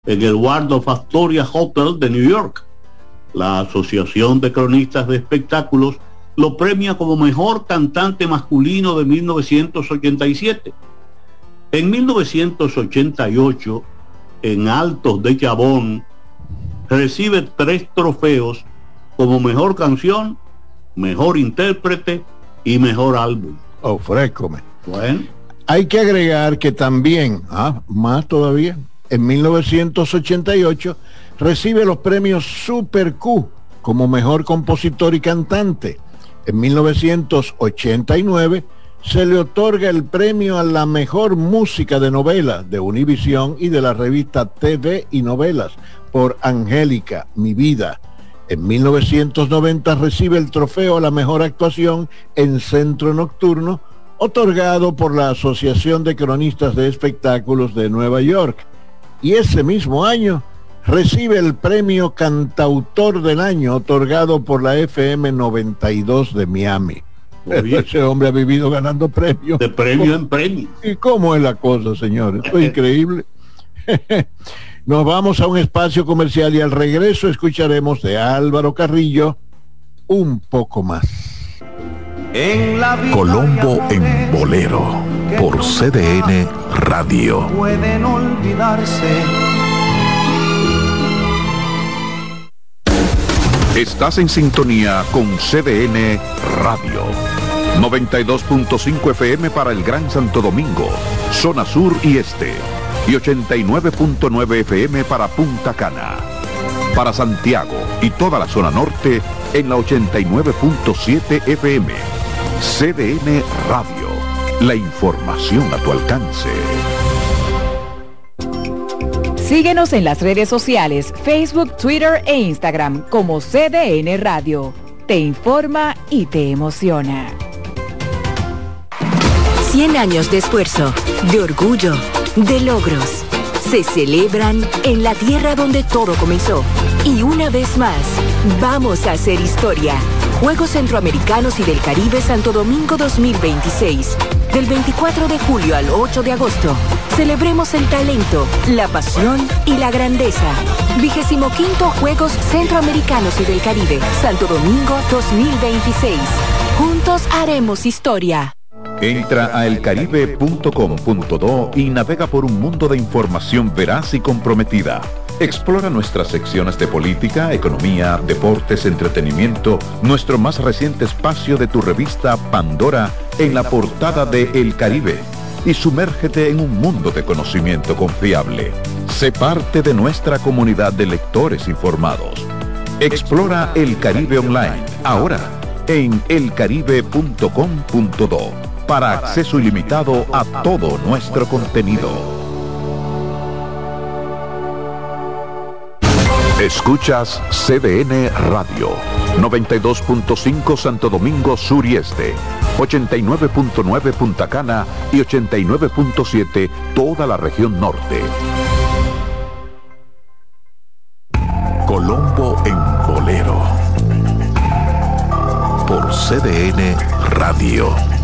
en el Waldorf Astoria Hotel de New York. La Asociación de Cronistas de Espectáculos lo premia como mejor cantante masculino de 1987. En 1988, en Altos de Chabón, recibe 3 trofeos como mejor canción, mejor intérprete y mejor álbum. Oh, fresco. Bueno. Hay que agregar que también, más todavía, en 1988 recibe los premios Super Q como mejor compositor y cantante. En 1989 se le otorga el premio a la mejor música de novela de Univisión y de la revista TV y Novelas por Angélica, mi vida. En 1990 recibe el trofeo a la mejor actuación en Centro Nocturno, otorgado por la Asociación de Cronistas de Espectáculos de Nueva York. Y ese mismo año recibe el premio Cantautor del Año, otorgado por la FM 92 de Miami. Ese hombre ha vivido ganando premios. De premio en premio. ¿Y cómo es la cosa, señores? Esto es increíble. Nos vamos a un espacio comercial y al regreso escucharemos de Álvaro Carrillo Un poco más. Colombo en Bolero por CDN Radio. Pueden olvidarse. Estás en sintonía con CDN Radio. 92.5 FM para el Gran Santo Domingo, zona sur y este, y 89.9 FM para Punta Cana. Para Santiago y toda la zona norte en la 89.7 FM. CDN Radio, la información a tu alcance. Síguenos en las redes sociales, Facebook, Twitter e Instagram como CDN Radio. Te informa y te emociona. 100 años de esfuerzo, de orgullo, de logros. Se celebran en la tierra donde todo comenzó. Y una vez más, vamos a hacer historia. Juegos Centroamericanos y del Caribe Santo Domingo 2026. Del 24 de julio al 8 de agosto. Celebremos el talento, la pasión y la grandeza. 25º Juegos Centroamericanos y del Caribe Santo Domingo 2026. Juntos haremos historia. Entra a elcaribe.com.do y navega por un mundo de información veraz y comprometida. Explora nuestras secciones de política, economía, deportes, entretenimiento, nuestro más reciente espacio de tu revista Pandora en la portada de El Caribe y sumérgete en un mundo de conocimiento confiable. Sé parte de nuestra comunidad de lectores informados. Explora El Caribe Online, ahora en elcaribe.com.do, para acceso ilimitado a todo nuestro contenido. Escuchas CDN Radio, 92.5 Santo Domingo Sur y Este, 89.9 Punta Cana y 89.7 toda la región norte. Colombo en Bolero por CDN Radio.